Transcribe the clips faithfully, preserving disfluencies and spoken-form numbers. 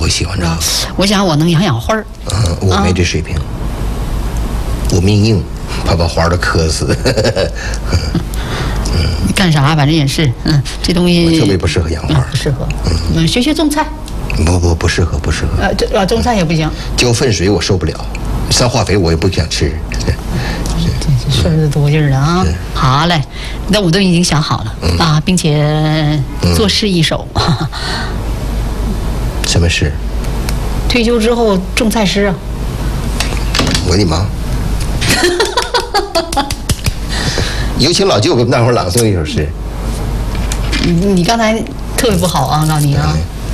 会喜欢这个。 我想我能养养花儿。 嗯，我没这水平，啊、我命硬，怕把花都磕死。 嗯，干啥反正也是，嗯，这东西我特别不适合养花， 嗯、不适合。嗯，学学种菜。 不不不适合，不适合。 呃，这啊种菜也不行。 浇粪水我受不了，上化肥我也不想吃。 这说的多劲儿了啊！好嘞，那我都已经想好了、嗯、啊，并且做事一手。嗯、 什么事？ 退休之后种菜诗啊！ 我的妈！有请老舅给大伙朗诵一首诗。 你你刚才特别不好啊，告诉你啊！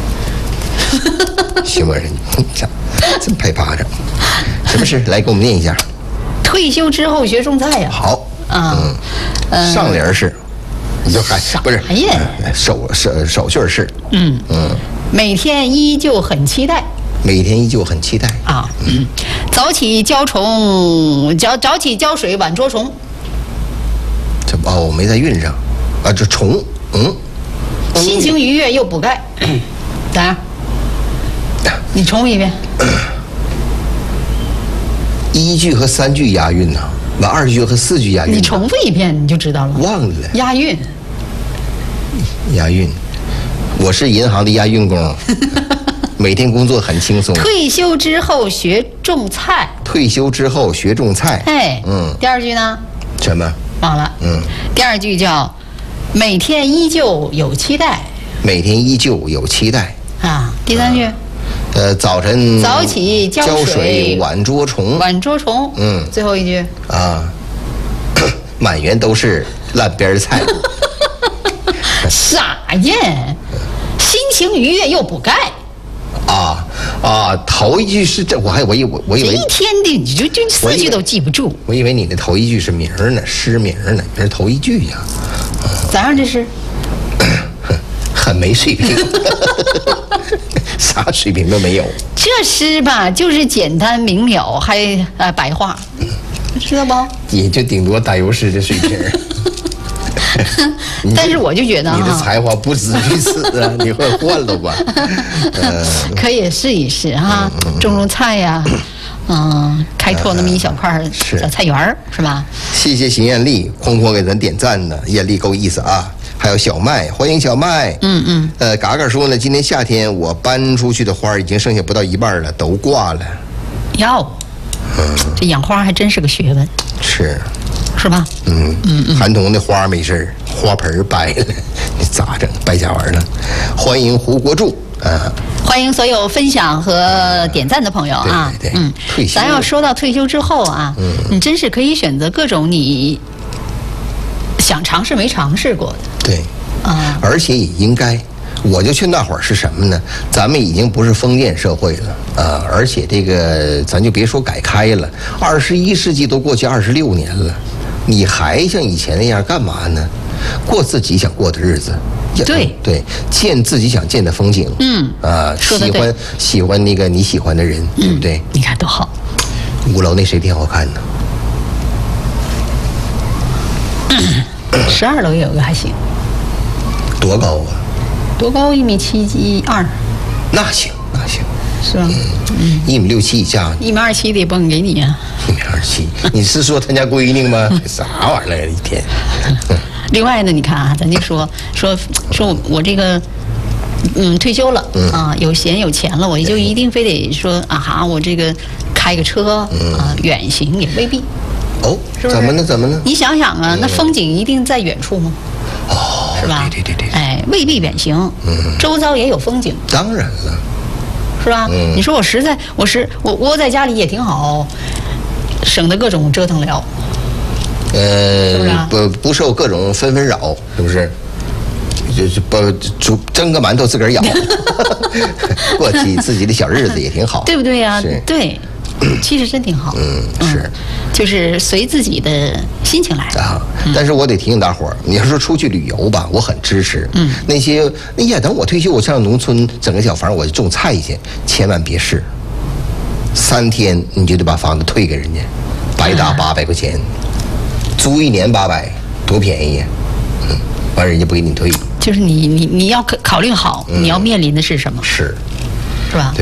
行吧，人真拍巴掌。什么诗？来给我们念一下。 退休之后学种菜呀、啊。 好啊， 嗯，上联是，你就还不是首首首句是， 嗯嗯，每天依旧很期待。 每天依旧很期待啊，嗯，早起浇虫，早早起浇水，晚捉虫。 这哦，我没在韵上，啊，这虫，嗯， 心情愉悦又补钙，咋样？你重复一遍。 一句和三句押韵呢，完二句和四句押韵。 你重复一遍你就知道了。 忘了。 押韵。 押韵，我是银行的押韵工。每天工作很轻松。 退休之后学种菜。 退休之后学种菜。 哎，嗯。第二句呢？ 什么？ 忘了。嗯。第二句叫“每天依旧有期待”。 每天依旧有期待。 啊。第三句。 呃，早晨早起浇水， 水晚捉虫。 晚捉虫。嗯。最后一句。 啊。满园都是烂边菜。 傻耶！心情愉悦又补钙。 啊啊！头一句是这，我还我以我我以为一天的你就就四句都记不住。 我以为你的头一句是名呢，诗名呢，这是头一句呀。 咋样？这是？ 很没水平，啥水平都没有。 这诗吧，就是简单明了，还啊、呃、白话，知道不？ 也就顶多打油诗的水平。 但是我就觉得你的才华不止于此啊，你会换了吧？ 呃、可以试一试哈，嗯、种种菜呀、啊，嗯，开拓那么一小块小菜园儿、呃、是吧？ 谢谢邢艳丽，哐哐给咱点赞呢，艳丽够意思啊！还有小麦，欢迎小麦。 嗯嗯。 呃，嘎嘎说呢，今年夏天我搬出去的花已经剩下不到一半了，都挂了。 哟，嗯，这养花还真是个学问。 是。 是吧？ 嗯嗯嗯，韩童的花没事花盆掰了，你咋整？败家玩了。欢迎胡国柱啊！ 欢迎所有分享和点赞的朋友啊！ 对对对，嗯，退休。 咱要说到退休之后啊，嗯，你真是可以选择各种你想尝试没尝试过的。 对，啊，而且也应该。我就劝大伙儿是什么呢？咱们已经不是封建社会了啊，而且这个咱就别说改开了，二十一世纪都过去二十六年了。你还像以前那样干嘛呢？过自己想过的日子， 对对，见自己想见的风景，嗯啊，喜欢喜欢那个你喜欢的人，嗯、对不对？ 你看多好。 五楼那谁挺好看的？ 十二楼也有个还行。 多高啊？ 多高？一米七一二。 那行，那行。 是吧？ 嗯，一米六七以下， 一米二七得甭给你啊。 一米二七，你是说他家闺女吗？啥玩意儿一天？ 另外呢，你看啊，咱就说说说我我这个，嗯，退休了、嗯、啊，有闲有钱了，我就一定非得说啊哈，我这个开个车、嗯、啊，远行也未必。 哦， 是不是？ 怎么呢？怎么呢？ 你想想啊，嗯、那风景一定在远处吗？ 哦， 是吧？ 对对对对。 哎，未必远行，嗯，周遭也有风景。 当然了。 是吧？嗯、你说我实在，我是我窝在家里也挺好，省得各种折腾了。 呃，是是啊、不不受各种纷纷扰，是不是？就是不煮蒸个馒头自个儿咬，过起自己的小日子也挺好， 对不对呀、啊？对，其实真挺好。 嗯，是，嗯、 就是随自己的心情来啊。但是我得提醒大伙儿，你要说出去旅游吧，我很支持。嗯，那些哎呀，等我退休，我上农村整个小房，我就种菜去，千万别试。三天你就得把房子退给人家，白搭八百块钱，租一年八百，多便宜呀！嗯，完人家不给你退。 就是你你你要考虑好，你要面临的是什么？ 是， 是吧？